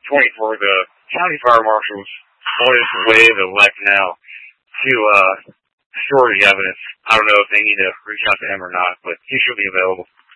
24, the county fire marshal's on his way to Leck now to store the evidence. I don't know if they need to reach out to him or not, but he should be available.